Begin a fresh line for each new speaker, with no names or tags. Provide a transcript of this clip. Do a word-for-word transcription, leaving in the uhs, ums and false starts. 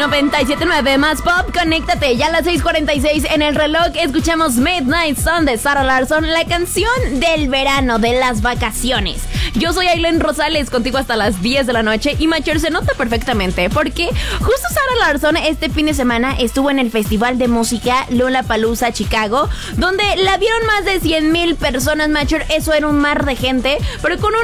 noventa y siete punto nueve Más Pop, conéctate. Ya a las seis cuarenta y seis en el reloj escuchamos Midnight Sun de Sarah Larsson, la canción del verano, de las vacaciones. Yo soy Aileen Rosales, contigo hasta las diez de la noche. Y Macher, se nota perfectamente porque justo Sarah Larsson este fin de semana estuvo en el festival de música Lollapalooza Chicago, donde la vieron más de cien mil personas, Macher. Eso era un mar de gente, pero con un